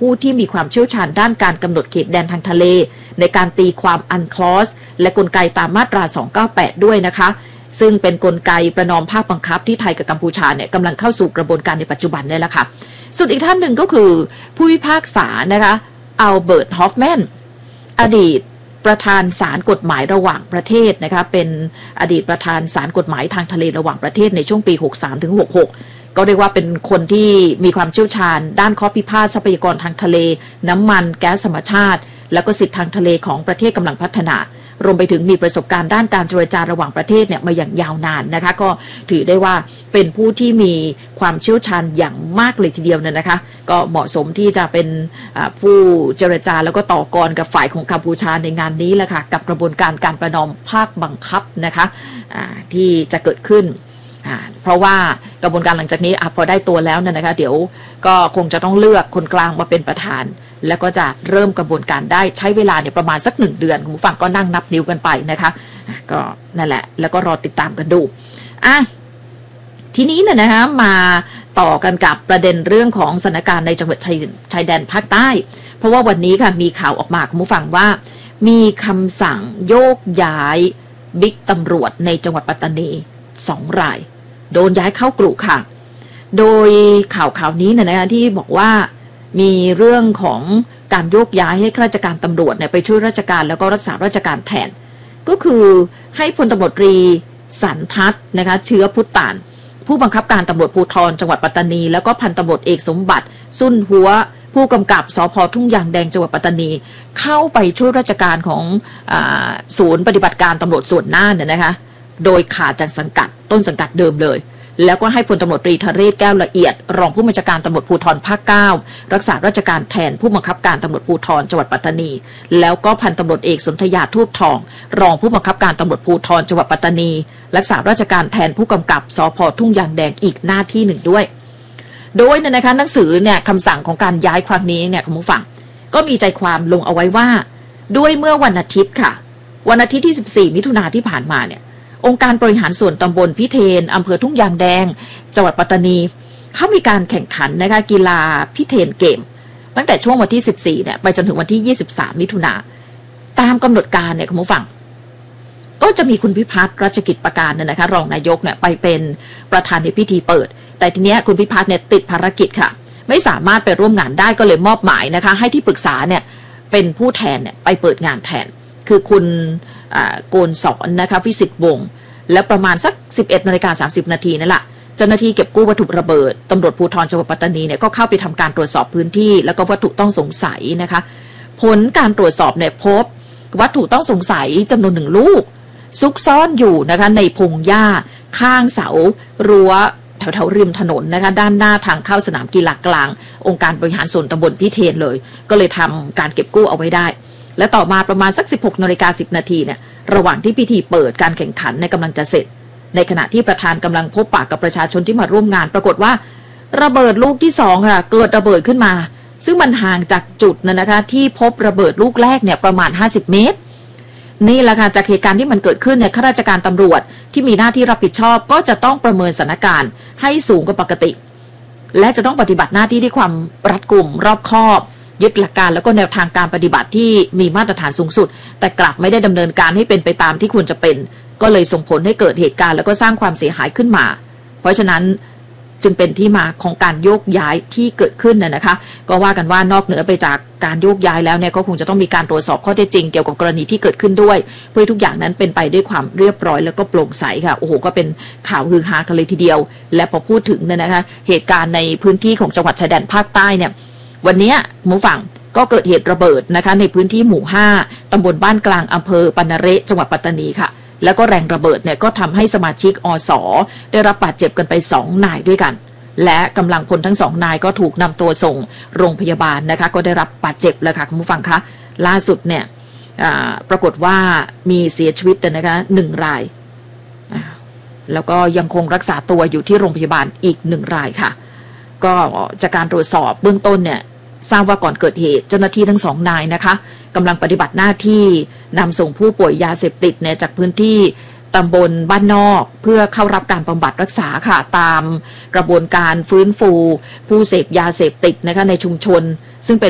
ผู้ที่มีความเชี่ยวชาญด้านการกำหนดเขตแดนทางทะเลในการตีความอันคลอสและกลไกตามมาตรา298ด้วยนะคะซึ่งเป็นกลไกประนอมภาคบังคับที่ไทยกับกัมพูชาเนี่ยกำลังเข้าสู่กระบวนการในปัจจุบันนี่แหละค่ะส่วนอีกท่านหนึ่งก็คือผู้พิพากษานะคะอัลเบิร์ตฮอฟแมนอดีตประธานศาลกฎหมายระหว่างประเทศนะคะเป็นอดีตประธานศาลกฎหมายทางทะเลระหว่างประเทศในช่วงปี63ถึง66ก็เรียกว่าเป็นคนที่มีความเชี่ยวชาญด้านข้อพิพาททรัพยากรทางทะเลน้ำมันแก๊สธรรมชาติแล้วก็สิทธิทางทะเลของประเทศกำลังพัฒนารวมไปถึงมีประสบการณ์ด้านการเจรจาระหว่างประเทศเนี่ยมาอย่างยาวนานนะคะก็ถือได้ว่าเป็นผู้ที่มีความเชี่ยวชาญอย่างมากเลยทีเดียวนะคะก็เหมาะสมที่จะเป็นผู้เจรจาแล้วก็ต่อกรกับฝ่ายของกัมพูชาในงานนี้แหละค่ะกับกระบวนการการประนอมภาคบังคับนะคะที่จะเกิดขึ้นเพราะว่ากระบวนการหลังจากนี้พอได้ตัวแล้วนะคะเดี๋ยวก็คงจะต้องเลือกคนกลางมาเป็นประธานแล้วก็จะเริ่มกระบวนการได้ใช้เวลาเนี่ยประมาณสัก1 เดือนคุณผู้ฟังก็นั่งนับนิ้วกันไปนะคะก็นั่นแหละแล้วก็รอติดตามกันดูทีนี้เนี่ยนะคะมาต่อกันกับประเด็นเรื่องของสถานการณ์ในจังหวัดชายแดนภาคใต้เพราะว่าวันนี้ค่ะมีข่าวออกมาคุณผู้ฟังว่ามีคำสั่งโยกย้ายบิ๊กตำรวจในจังหวัดปัตตานี2 รายโดนย้ายเข้ากรุค่ะโดยข่าวนี้เนี่ยนะคะที่บอกว่ามีเรื่องของการโยกย้ายให้ข้าราชการตำรวจเนี่ยไปช่วยราชการแล้วก็รักษาราชการแทนก็คือให้พลตำรวจตรีสันทัศน์นะคะเชื้อพุทธานผู้บังคับการตำรวจภูธรจังหวัดปัตตานีแล้วก็พันตำรวจเอกสมบัติสุนหัวผู้กำกับสภ.ทุ่งยางแดงจังหวัดปัตตานีเข้าไปช่วยราชการของศูนย์ปฏิบัติการตำรวจส่วนหน้าเนี่ยนะคะโดยขาดจากสังกัดต้นสังกัดเดิมเลยแล้วก็ให้พลตำรวจตรีธเรศแก้วละเอียดรองผู้บัญชาการตำรวจภูธรภาค 9รักษาราชการแทนผู้บังคับการตำรวจภูธรจังหวัดปัตตานีแล้วก็พันตำรวจเอกสนธยาทูบทองรองผู้บังคับการตำรวจภูธรจังหวัดปัตตานีรักษาราชการแทนผู้กำกับสภ.ทุ่งยางแดงอีกหน้าที่หนึ่งด้วยโดยนะคะหนังสือเนี่ยคำสั่งของการย้ายครั้งนี้เนี่ยคุณผู้ฟังก็มีใจความลงเอาไว้ว่าด้วยเมื่อวันอาทิตย์ค่ะวันอาทิตย์ที่14มิถุนายนที่ผ่านมาเนี่ยองค์การบริหารส่วนตำบลพิเทนอำเภอทุ่งยางแดงจังหวัดปัตตานีเขามีการแข่งขันนะคะกีฬาพิเทนเกมตั้งแต่ช่วงวันที่14เนี่ยไปจนถึงวันที่23มิถุนายนตามกำหนดการเนี่ยคุณผู้ฟังก็จะมีคุณพิพัฒน์รัชกิจประการนะคะรองนายกเนี่ยไปเป็นประธานในพิธีเปิดแต่ทีเนี้ยคุณพิพัฒน์เนี่ยติดภารกิจค่ะไม่สามารถไปร่วมงานได้ก็เลยมอบหมายนะคะให้ที่ปรึกษาเนี่ยเป็นผู้แทนเนี่ยไปเปิดงานแทนคือคุณโกนสอนนะคะวิสิทธิ์วงศ์และประมาณสัก 11:30 นาทีนั่นแหละเจ้าหน้าที่เก็บกู้วัตถุระเบิดตำรวจภูธรจังหวัดปัตตานีเนี่ยก็เข้าไปทำการตรวจสอบพื้นที่แล้วก็วัตถุต้องสงสัยนะคะผลการตรวจสอบเนี่ยพบวัตถุต้องสงสัยจำนวน1 ลูกซุกซ่อนอยู่นะคะในพงหญ้าข้างเสารั้วแถวริมถนนนะคะด้านหน้าทางเข้าสนามกีฬากลางองค์การบริหารส่วนตำบลพิเทนเลยก็เลยทำการเก็บกู้เอาไว้ได้และต่อมาประมาณสัก 16:10 นาทีเนี่ยระหว่างที่พิธีเปิดการแข่งขันในกำลังจะเสร็จในขณะที่ประธานกำลังพบปะกับประชาชนที่มาร่วมงานปรากฏว่าระเบิดลูกที่2ค่ะเกิดระเบิดขึ้นมาซึ่งมันห่างจากจุดนะคะที่พบระเบิดลูกแรกเนี่ยประมาณ50 เมตรนี่แหละค่ะจากเหตุการณ์ที่มันเกิดขึ้นเนี่ยข้าราชการตำรวจที่มีหน้าที่รับผิดชอบก็จะต้องประเมินสถานการณ์ให้สูงกว่าปกติและจะต้องปฏิบัติหน้าที่ด้วยความรัดกุมรอบคอบยึดหลักการแล้วก็แนวทางการปฏิบัติที่มีมาตรฐานสูงสุดแต่กลับไม่ได้ดำเนินการให้เป็นไปตามที่ควรจะเป็นก็เลยส่งผลให้เกิดเหตุการณ์แล้วก็สร้างความเสียหายขึ้นมาเพราะฉะนั้นจึงเป็นที่มาของการโยกย้ายที่เกิดขึ้นนะคะก็ว่ากันว่านอกเหนือไปจากการโยกย้ายแล้วเนี่ยก็คงจะต้องมีการตรวจสอบข้อเท็จจริงเกี่ยวกับกรณีที่เกิดขึ้นด้วยเพื่อทุกอย่างนั้นเป็นไปด้วยความเรียบร้อยแล้วก็โปร่งใสค่ะโอ้โหก็เป็นข่าวฮือฮากันเลยทีเดียวและพอพูดถึงเนี่ยนะคะเหตุการณ์ในพื้นที่ของจังหวัดชายแดนภาคใต้เนี่ยวันนี้หมู่ฝั่งก็เกิดเหตุระเบิดนะคะในพื้นที่หมู่5ตำบลบ้านกลางอำเภอปานาเระจังหวัดปัตตานีค่ะแล้วก็แรงระเบิดเนี่ยก็ทำให้สมาชิกอส.ได้รับบาดเจ็บกันไป2 นายด้วยกันและกำลังพลทั้ง2 นายก็ถูกนำตัวส่งโรงพยาบาลนะคะก็ได้รับบาดเจ็บแล้วค่ะคุณผู้ฟังคะล่าสุดเนี่ยปรากฏว่ามีเสียชีวิตนะคะ1 รายแล้วก็ยังคงรักษาตัวอยู่ที่โรงพยาบาลอีก1 รายค่ะก็จากการตรวจสอบเบื้องต้นเนี่ยทราบว่าก่อนเกิดเหตุเจ้าหน้าที่ทั้ง2 นายนะคะกำลังปฏิบัติหน้าที่นำส่งผู้ป่วยยาเสพติดเนี่ยจากพื้นที่ตำบลบ้านนอกเพื่อเข้ารับการบำบัดรักษาค่ะตามกระบวนการฟื้นฟูผู้เสพยาเสพติดนะคะในชุมชนซึ่งเป็น